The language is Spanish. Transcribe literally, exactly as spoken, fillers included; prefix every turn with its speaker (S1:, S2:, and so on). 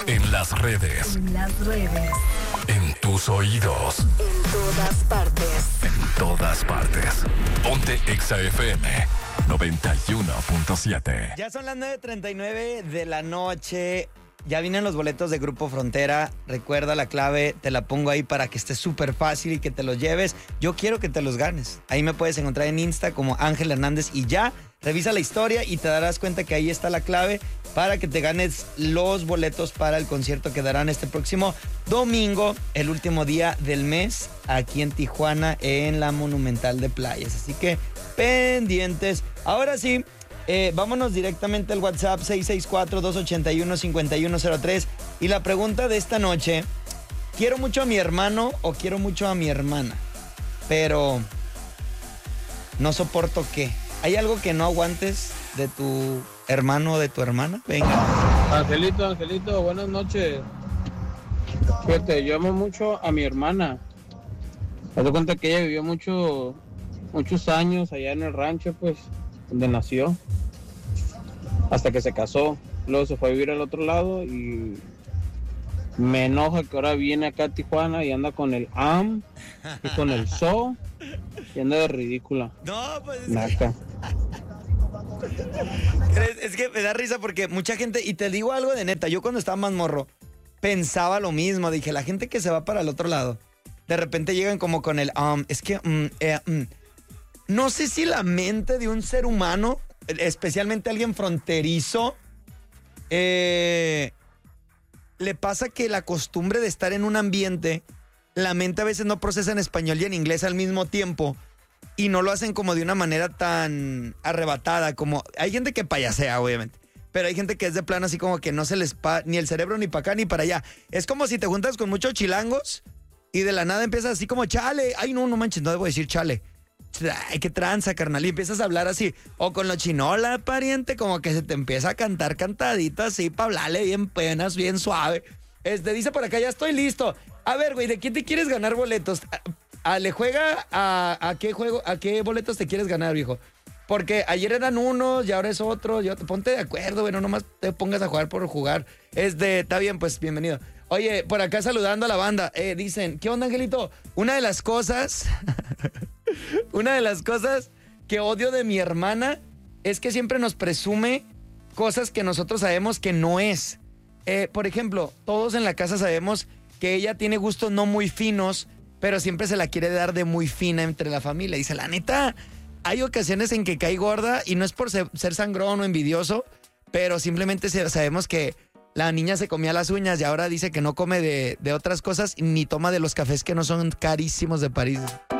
S1: En las redes.
S2: En las redes.
S1: En tus oídos.
S2: En todas partes.
S1: En todas partes. Ponte Exa F M noventa y uno punto siete.
S3: Ya son las nueve treinta y nueve de la noche. Ya vienen los boletos de Grupo Frontera. Recuerda la clave, te la pongo ahí para que esté súper fácil y que te los lleves. Yo quiero que te los ganes. Ahí me puedes encontrar en Insta como Ángel Hernández y ya. Revisa la historia y te darás cuenta que ahí está la clave para que te ganes los boletos para el concierto que darán este próximo domingo, el último día del mes, aquí en Tijuana, en la Monumental de Playas. Así que pendientes. Ahora sí, eh, vámonos directamente al WhatsApp seis seis cuatro, dos ocho uno, cinco uno cero tres. Y la pregunta de esta noche: ¿quiero mucho a mi hermano o quiero mucho a mi hermana? Pero no soporto qué. ¿Hay algo que no aguantes de tu hermano o de tu hermana? Venga.
S4: Angelito, Angelito, buenas noches. Fíjate, yo amo mucho a mi hermana. Me doy cuenta que ella vivió mucho, muchos años allá en el rancho, pues, donde nació. Hasta que se casó. Luego se fue a vivir al otro lado y me enoja que ahora viene acá a Tijuana y anda con el A M y con el S O y anda de ridícula.
S3: No, pues es
S4: Naca.
S3: que, es que me da risa porque mucha gente, y te digo algo de neta, yo cuando estaba más morro pensaba lo mismo. Dije, la gente que se va para el otro lado, de repente llegan como con el um, es que um, eh, um. no sé si la mente de un ser humano, especialmente alguien fronterizo, eh, le pasa que la costumbre de estar en un ambiente, la mente a veces no procesa en español y en inglés al mismo tiempo, y no lo hacen como de una manera tan arrebatada, como hay gente que payasea, obviamente, pero hay gente que es de plano así como que no se les pa ni el cerebro ni para acá ni para allá. Es como si te juntas con muchos chilangos y de la nada empiezas así como chale, ay no, no manches, no debo decir chale. Ay, qué tranza, carnal. Y empiezas a hablar así. O con los chinola, pariente, como que se te empieza a cantar cantaditas así para hablarle bien penas, bien suave. Este, dice por acá, ya estoy listo. A ver, güey, ¿de quién te quieres ganar boletos? ¿A, a, ¿Le juega a, a qué juego, a qué boletos te quieres ganar, viejo? Porque ayer eran unos y ahora es otro. Yo, ponte de acuerdo, güey, no nomás te pongas a jugar por jugar. Este, está bien, pues, bienvenido. Oye, por acá saludando a la banda. Eh, dicen, ¿qué onda, Angelito? Una de las cosas... Una de las cosas que odio de mi hermana es que siempre nos presume cosas que nosotros sabemos que no es. Eh, por ejemplo, todos en la casa sabemos que ella tiene gustos no muy finos, pero siempre se la quiere dar de muy fina entre la familia. Dice, la neta, hay ocasiones en que cae gorda y no es por ser, ser sangrón o envidioso, pero simplemente sabemos que la niña se comía las uñas y ahora dice que no come de, de otras cosas ni toma de los cafés que no son carísimos de París.